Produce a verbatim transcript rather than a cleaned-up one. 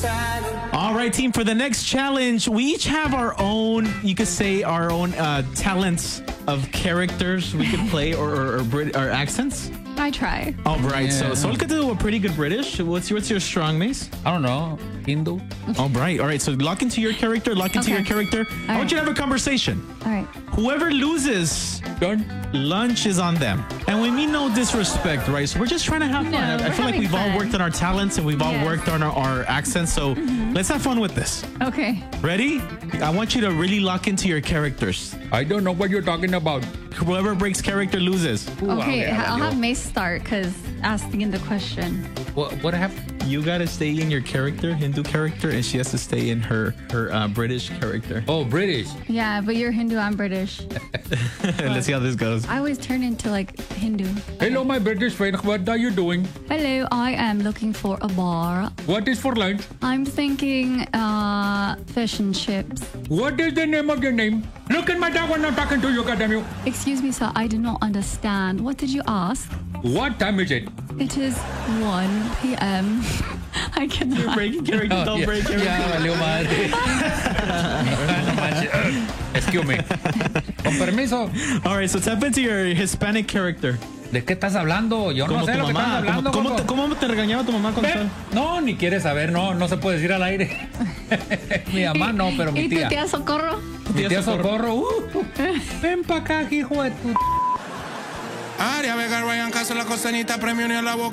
All right, team, for the next challenge, we each have our own, you could say, our own uh, talents of characters we could play or, or, or, Brit- or accents. I try. All right, Yeah. so Sol could do a pretty good British. What's your, what's your strong, Mace? I don't know. Hindu. All right, all right. So lock into your character, lock into Okay. your character. I All want you to have a conversation. All right. Whoever loses, Done. lunch is on them. And we mean no disrespect, right? So we're just trying to have fun. No, I, I we're feel like having we've all fun. worked on our talents and we've all Yes. worked on our, our accents. So let's have fun with this. Okay. Ready? I want you to really lock into your characters. I don't know what you're talking about. Whoever breaks character loses. Ooh, Okay. yeah, I'll valió. have Mace start because asking in the question. What, what have? You gotta stay in your character, Hindu character, and she has to stay in her her uh, British character. Oh, British. Yeah, but you're Hindu. I'm British. Let's see how this goes. I always turn into like Hindu. Hello, my British friend. What are you doing? Hello. I am looking for a bar. What is for lunch? I'm thinking uh, fish and chips. What is the name of your name? Look at my dog when I'm talking to you, goddamn you. Excuse me, sir. I do not understand. What did you ask? What time is it? It is one p.m. I cannot. You're breaking character, don't yeah. break character. Ya, valió madre. No manches. Excuse me. Con permiso. All right, so tap into your Hispanic character. ¿De qué estás hablando? Yo no Como sé tu lo que estás mamá. hablando. ¿Cómo, cómo gordo. te, ¿Cómo te regañaba tu mamá con Ve, Sol? No, ni quieres saber, no, no se puede decir al aire. Mi mamá no, pero mi ¿Y tu tía. tía Socorro? Mi tía Socorro. Uh, ven pa' acá, hijo de tu... Aria Vega, Ryan Castro, la costanita, premio ni a la boca.